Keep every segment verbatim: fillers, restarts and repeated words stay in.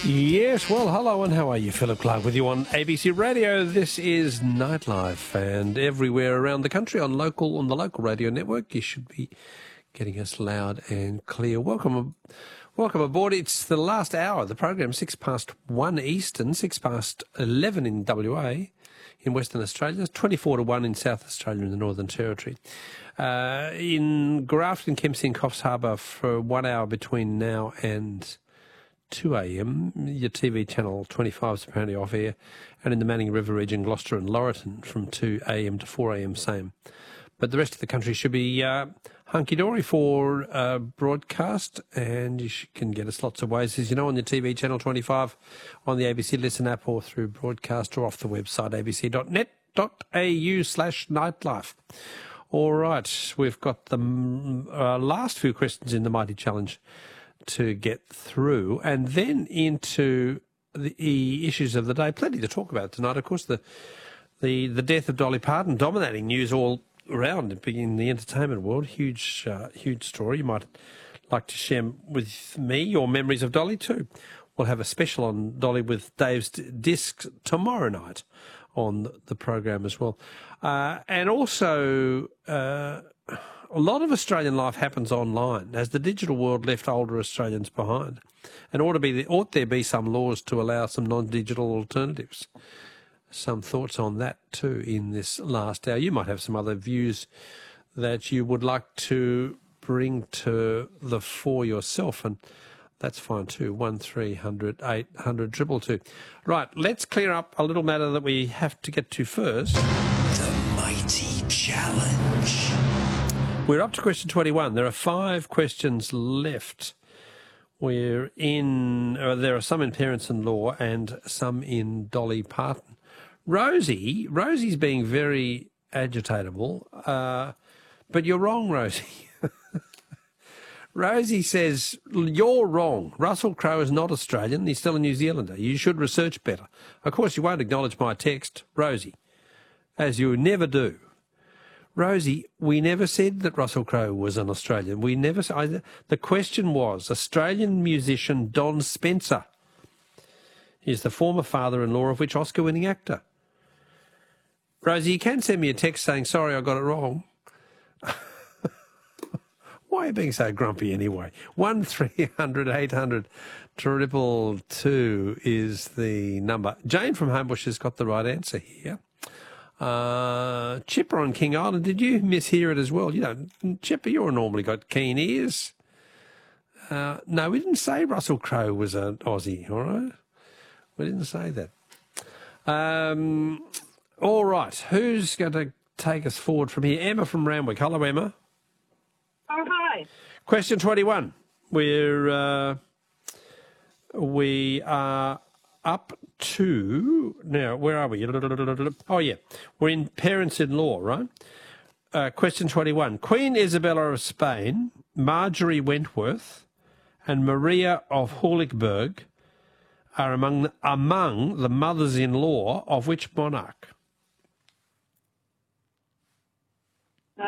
Yes, well, hello and how are you? Philip Clark with you on A B C Radio. This is Nightlife, and everywhere around the country on local on the local radio network, you should be getting us loud and clear. Welcome, welcome aboard. It's the last hour of the program, six past one Eastern, six past eleven in W A, in Western Australia, twenty-four to one in South Australia and the Northern Territory. Uh, in Grafton, Kempsey and Coffs Harbour for one hour between now and two a m, your T V channel twenty-five is apparently off air, and in the Manning River region, Gloucester and Laurelton from two a m to four a m same. But the rest of the country should be uh, hunky-dory for uh, broadcast, and you sh- can get us lots of ways, as you know, on your T V channel twenty-five, on the A B C Listen app, or through broadcast, or off the website a b c dot net dot a u slash nightlife. All right, we've got the uh, last few questions in the Mighty Challenge to get through, and then into the issues of the day. Plenty to talk about tonight. Of course, the the the death of Dolly Parton, dominating news all around in the entertainment world. Huge, uh, huge story. You might like to share with me your memories of Dolly too. We'll have a special on Dolly with Dave's Discs tomorrow night on the program as well, uh, and also. Uh, A lot of Australian life happens online, as the digital world left older Australians behind. And ought to be ought there be some laws to allow some non-digital alternatives? Some thoughts on that too in this last hour. You might have some other views that you would like to bring to the fore yourself, and that's fine too. One three hundred eight hundred two two two. Right, let's clear up a little matter that we have to get to first. The Mighty Challenge. We're up to question twenty-one. There are five questions left. We're in, uh, there are some in parents-in-law and some in Dolly Parton. Rosie, Rosie's being very agitatable, uh, but you're wrong, Rosie. Rosie says, you're wrong. Russell Crowe is not Australian. He's still a New Zealander. You should research better. Of course, you won't acknowledge my text, Rosie, as you never do. Rosie, we never said that Russell Crowe was an Australian. We never. I, the question was, Australian musician Don Spencer is the former father-in-law of which Oscar-winning actor? Rosie, you can send me a text saying, sorry, I got it wrong. Why are you being so grumpy anyway? One three hundred eight hundred triple two is the number. Jane from Homebush has got the right answer here. Uh, Chipper on King Island, did you mishear it as well? You know, Chipper, you're normally got keen ears. Uh, no, we didn't say Russell Crowe was an Aussie, all right? We didn't say that. Um, all right, who's going to take us forward from here? Emma from Randwick. Hello, Emma. Oh, hi. Question twenty-one. We're, uh, we are up to, now, where are we? Oh, yeah, we're in parents-in-law, right? Uh, question twenty-one. Queen Isabella of Spain, Marjorie Wentworth and Maria of Heulichberg are among the, among the mothers-in-law of which monarch? Uh,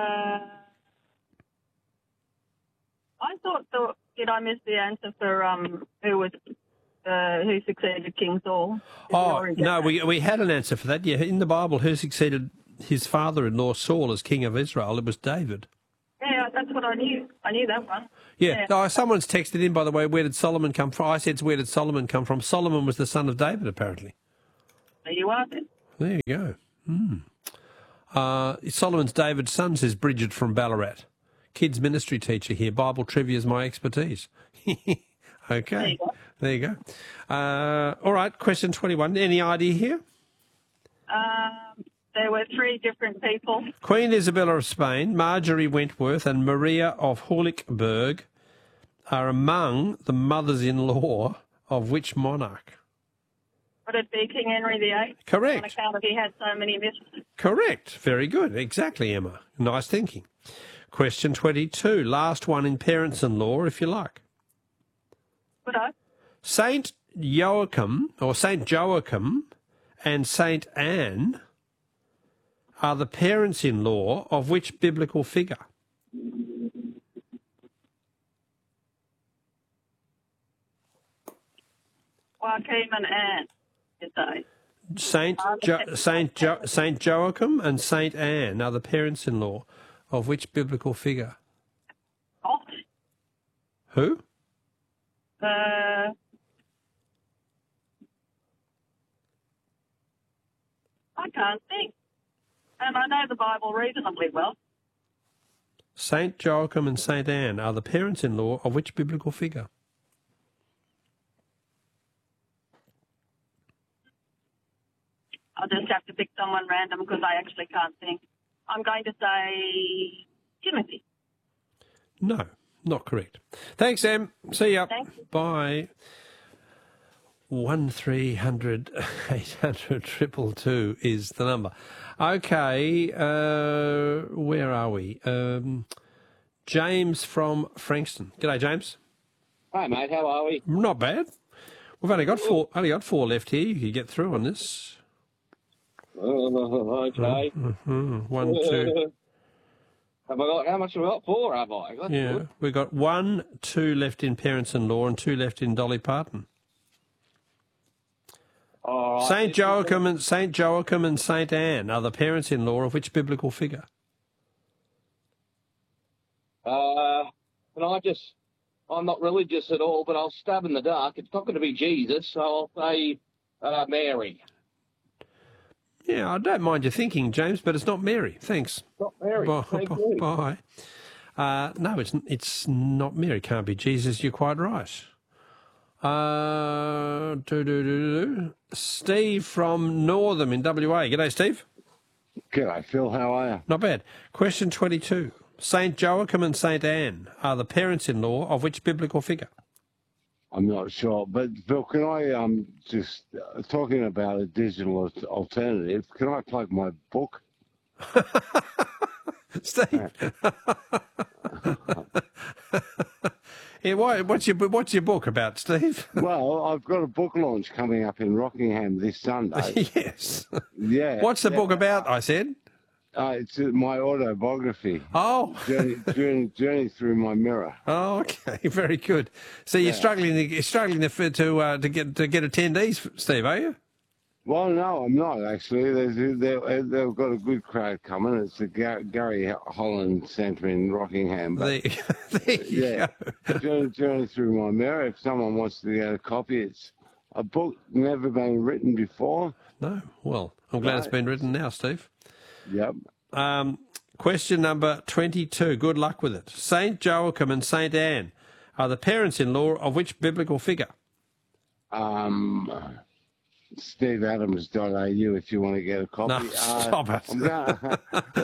I thought, the, did I miss the answer for um who was uh, who succeeded King Saul? Did Oh, no, we we had an answer for that. Yeah, in the Bible, who succeeded his father-in-law Saul as king of Israel? It was David. Yeah, that's what I knew. I knew that one. Yeah. Yeah. Oh, someone's texted in, by the way, where did Solomon come from? I said, where did Solomon come from? Solomon was the son of David, apparently. There you are then. There you go. Hmm. Uh, Solomon's David's son, says Bridget from Ballarat. Kids ministry teacher here. Bible trivia is my expertise. Okay. There you go. There you go. Uh, all right, question twenty-one. Any idea here? Um, there were three different people. Queen Isabella of Spain, Marjorie Wentworth and Maria of Heulichberg are among the mothers-in-law of which monarch? Would it be King Henry the Eighth? Correct. On account of he had so many misses. Correct. Very good. Exactly, Emma. Nice thinking. Question twenty-two. Last one in parents-in-law, if you like. Would I? Saint Joachim, or Saint Joachim and Saint Anne are the parents-in-law of which biblical figure? Joachim and Anne, you say? Saint jo- Saint jo- Saint Joachim and Saint Anne are the parents-in-law of which biblical figure? Oh, Who? uh, I can't think. And I know the Bible reasonably well. Saint Joachim and Saint Anne are the parents-in-law of which biblical figure? I'll just have to pick someone random because I actually can't think. I'm going to say Timothy. No, not correct. Thanks, Em. See ya. Thank you. Bye. One three hundred eight hundred triple two is the number. Okay, uh, where are we? Um, James from Frankston. G'day, James. Hi, mate. How are we? Not bad. We've only got four. Only got four left here. You could get through on this. Uh, okay. Mm-hmm. One, two. Have I got, how much have I got? Four, have I? That's Yeah, good. we've got one, two left in Parents-in-Law and two left in Dolly Parton. All right. Saint Joachim and Saint Joachim and Saint Anne are the parents-in-law of which biblical figure? Uh, and I just, I'm not religious at all, but I'll stab in the dark. It's not going to be Jesus, so I'll say uh, Mary. Yeah, I don't mind your thinking, James, but it's not Mary. Thanks. Not Mary. Bye. Thank you. Bye. Uh, no, it's it's not Mary. Can't be Jesus. You're quite right. Uh, do, do, do, do. Steve from Northam in W A. G'day, Steve. G'day, Phil. How are you? Not bad. Question twenty-two. Saint Joachim and Saint Anne are the parents-in-law of which biblical figure? I'm not sure, but Phil, can I um just uh, talking about a digital al- alternative? Can I plug my book? Steve. Yeah, why, what's your what's your book about, Steve? Well, I've got a book launch coming up in Rockingham this Sunday. Yes. Yeah. What's the yeah. book about? I said. Uh, it's uh, my autobiography. Oh. Journey, journey, journey through my mirror. Oh, okay, very good. So you're Yeah. struggling, to, you're struggling to to uh, to get to get attendees, Steve, are you? Well, no, I'm not actually. There's, they, they've got a good crowd coming. It's the Gar- Gary Holland Centre in Rockingham. But There, there you yeah, go. journey, journey through my mirror. If someone wants to get a copy, it's a book never been written before. No, well, I'm glad it's been written now, Steve. Yep. Um, question number twenty-two. Good luck with it. Saint Joachim and Saint Anne are the parents-in-law of which biblical figure? Um, Steve Adams dot A U if you want to get a copy. No, stop it. I'm gonna,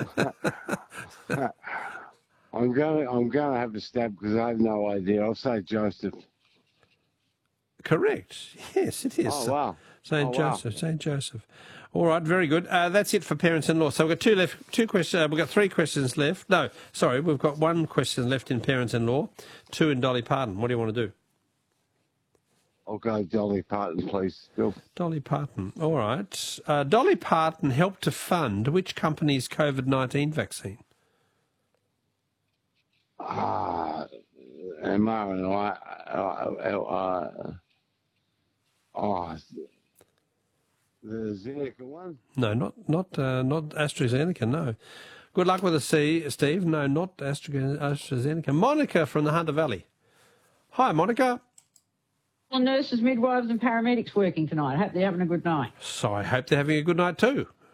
I'm gonna, I'm gonna have to stab because I have no idea. I'll say Joseph. Correct. Yes, it is. Oh wow. Saint Oh, wow. Joseph. Saint Joseph. All right, very good. Uh, that's it for parents-in-law. So we've got two left. Two questions. Uh, we've got three questions left. No, sorry, we've got one question left in parents-in-law, two in Dolly Parton. What do you want to do? I'll go Dolly Parton, please. Phil. Dolly Parton. All right. Uh, Dolly Parton helped to fund which company's COVID nineteen vaccine? Ah, M R and I. Uh, uh, oh, the Zeneca one. No, not not uh, not AstraZeneca. No. Good luck with the C, Steve. No, not Astra- AstraZeneca. Monica from the Hunter Valley. Hi, Monica. Nurses, midwives and paramedics working tonight. I hope they're having a good night. So I hope they're having a good night too.